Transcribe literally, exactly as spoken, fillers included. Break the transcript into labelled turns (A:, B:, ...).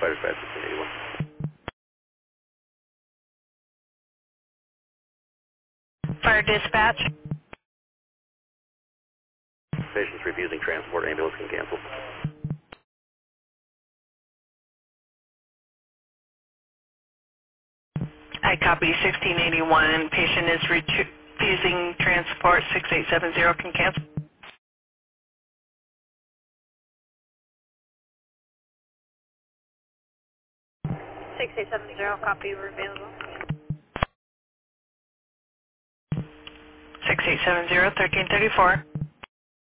A: Fire dispatch sixteen eighty-one.
B: Fire dispatch.
A: Patient's refusing transport. Ambulance can cancel.
B: I copy sixteen eighty-one. Patient is refusing transport. six eight seven zero can cancel.
C: six eight seven zero, copy, we're available.
B: six eight seven zero, thirteen thirty-four.